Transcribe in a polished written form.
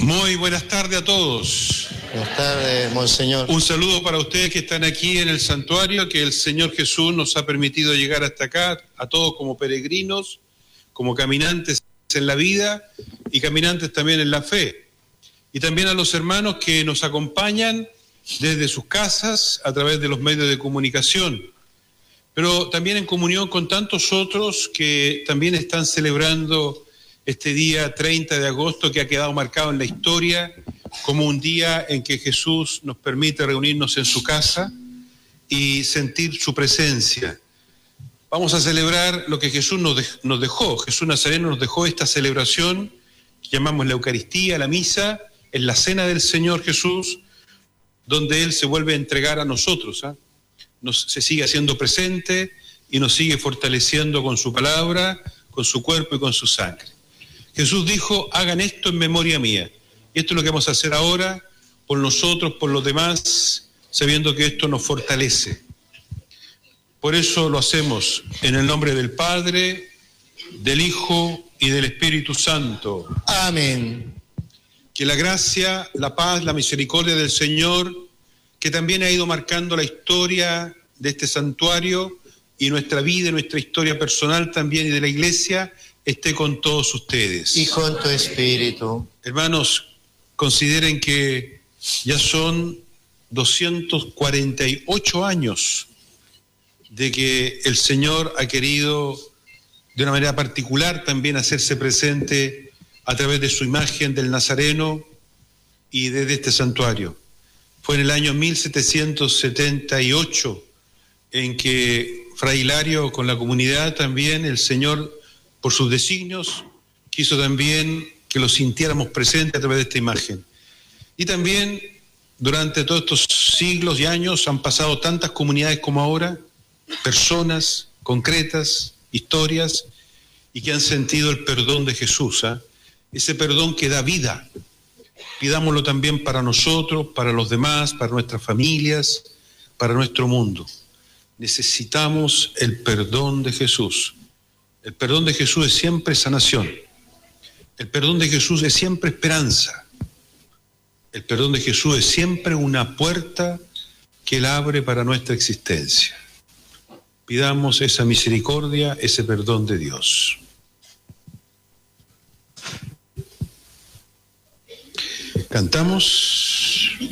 Muy buenas tardes a todos. Buenas tardes, monseñor. Un saludo para ustedes que están aquí en el santuario, que el Señor Jesús nos ha permitido llegar hasta acá, a todos como peregrinos, como caminantes en la vida y caminantes también en la fe. Y también a los hermanos que nos acompañan desde sus casas, a través de los medios de comunicación, pero también en comunión con tantos otros que también están celebrando este día 30 de agosto que ha quedado marcado en la historia como un día en que Jesús nos permite reunirnos en su casa y sentir su presencia. Vamos a celebrar lo que Jesús nos dejó. Jesús Nazareno nos dejó esta celebración que llamamos la Eucaristía, la misa, en la cena del Señor Jesús, donde Él se vuelve a entregar a nosotros, se sigue haciendo presente y nos sigue fortaleciendo con su palabra, con su cuerpo y con su sangre. Jesús dijo, hagan esto en memoria mía. Y esto es lo que vamos a hacer ahora, por nosotros, por los demás, sabiendo que esto nos fortalece. Por eso lo hacemos en el nombre del Padre, del Hijo y del Espíritu Santo. Amén. Que la gracia, la paz, la misericordia del Señor, que también ha ido marcando la historia de este santuario y nuestra vida, nuestra historia personal también y de la Iglesia, esté con todos ustedes. Y con tu espíritu. Hermanos, consideren que ya son 248 años de que el Señor ha querido de una manera particular también hacerse presente a través de su imagen del Nazareno y desde este santuario. Fue en el año 1778 en que Fray Hilario con la comunidad también, el Señor por sus designios, quiso también que lo sintiéramos presente a través de esta imagen. Y también, durante todos estos siglos y años, han pasado tantas comunidades como ahora, personas concretas, historias, y que han sentido el perdón de Jesús, ese perdón que da vida. Pidámoslo también para nosotros, para los demás, para nuestras familias, para nuestro mundo. Necesitamos el perdón de Jesús. El perdón de Jesús es siempre sanación. El perdón de Jesús es siempre esperanza. El perdón de Jesús es siempre una puerta que Él abre para nuestra existencia. Pidamos esa misericordia, ese perdón de Dios. Cantamos.